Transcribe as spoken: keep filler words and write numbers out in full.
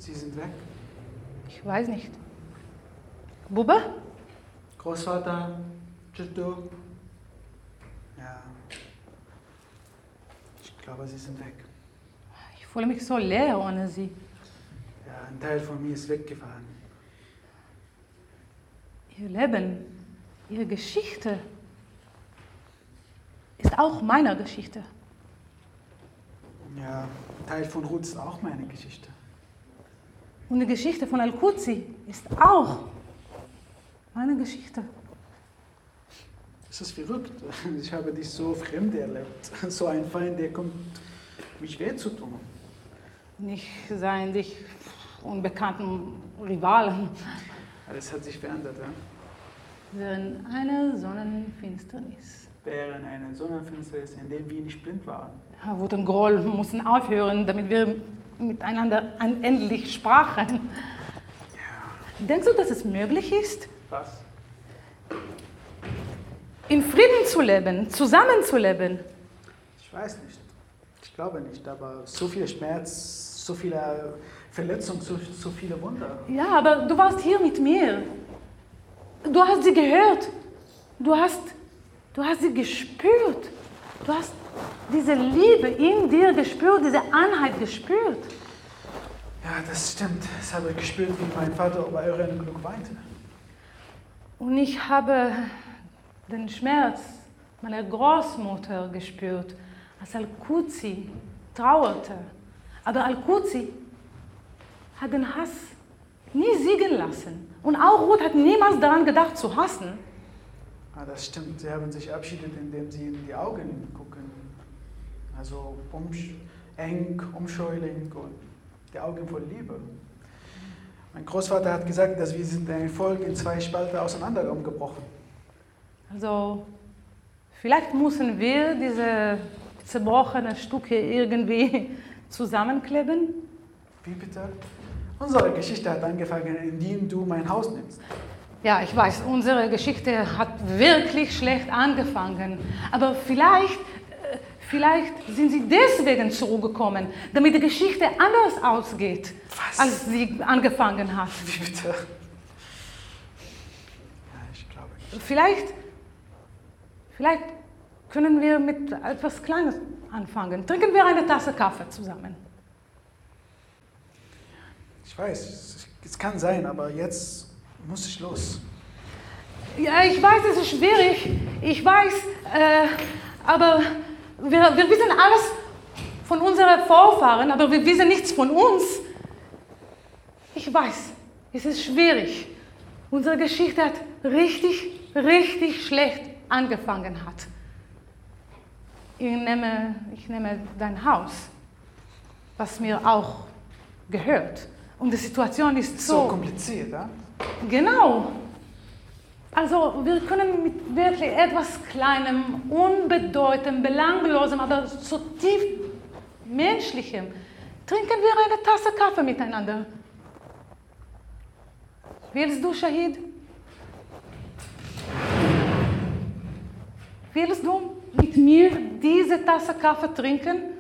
Sie sind weg. Ich weiß nicht. Bube? Großvater, Tschütto. Ja. Ich glaube, sie sind weg. Ich fühle mich so leer ohne sie. Ja, ein Teil von mir ist weggefahren. Ihr Leben, ihre Geschichte ist auch meine Geschichte. Ja, ein Teil von Ruth ist auch meine Geschichte. Und die Geschichte von Al-Qudsy ist auch meine Geschichte. Das ist verrückt. Ich habe dich so fremd erlebt. So ein Feind, der kommt, mich weh zu tun. Nicht seien dich unbekannten Rivalen. Alles hat sich verändert, ja? Während einer Sonnenfinsternis. Während einer Sonnenfinsternis, in der wir nicht blind waren. Ja, Wut und Groll mussten aufhören, damit wir miteinander endlich sprachen. Ja. Denkst du, dass es möglich ist, Was? in Frieden zu leben, zusammenzuleben? Ich weiß nicht. Ich glaube nicht, aber so viel Schmerz, so viele Verletzungen, so, so viele Wunder. Ja, aber du warst hier mit mir. Du hast sie gehört. Du hast, du hast sie gespürt. Du hast diese Liebe in dir gespürt, diese Einheit gespürt. Ja, das stimmt. Das habe ich gespürt, wie mein Vater bei eurem Glück weinte. Und ich habe den Schmerz meiner Großmutter gespürt, als Al-Qudsy trauerte. Aber Al-Qudsy hat den Hass nie siegen lassen. Und auch Ruth hat niemals daran gedacht, zu hassen. Ah, das stimmt. Sie haben sich verabschiedet, indem sie in die Augen gucken. Also umsch eng, umscheulich und die Augen voll Liebe. Mein Großvater hat gesagt, dass wir sind ein Volk in zwei Spalte auseinandergebrochen. Also vielleicht müssen wir diese zerbrochenen Stücke irgendwie zusammenkleben. Wie bitte? Unsere Geschichte hat angefangen, indem du mein Haus nimmst. Ja, ich weiß, unsere Geschichte hat wirklich schlecht angefangen. Aber vielleicht, äh, vielleicht sind sie deswegen zurückgekommen, damit die Geschichte anders ausgeht, Was? als sie angefangen hat. Wie bitte? Ja, ich glaube nicht. Vielleicht, vielleicht können wir mit etwas Kleines anfangen. Trinken wir eine Tasse Kaffee zusammen. Ich weiß, es kann sein, aber jetzt muss ich los. Ja, ich weiß, es ist schwierig. Ich weiß, äh, aber wir, wir wissen alles von unseren Vorfahren, aber wir wissen nichts von uns. Ich weiß, es ist schwierig. Unsere Geschichte hat richtig, richtig schlecht angefangen hat. Ich nehme, ich nehme dein Haus, was mir auch gehört. Und die Situation ist so... So kompliziert, ja? Genau. Also wir können mit wirklich etwas Kleinem, unbedeutendem, belanglosem, aber so tief Menschlichem trinken wir eine Tasse Kaffee miteinander. Willst du, Shahid? Willst du mit mir diese Tasse Kaffee trinken?